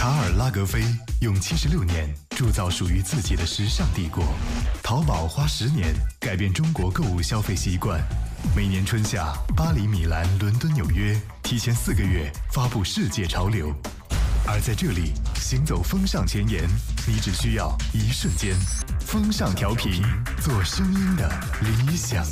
卡尔拉格菲用76年铸造属于自己的时尚帝国，淘宝花10年改变中国购物消费习惯。每年春夏，巴黎、米兰、伦敦、纽约提前4个月发布世界潮流，而在这里行走风尚前沿，你只需要一瞬间。风尚调频，做声音的理想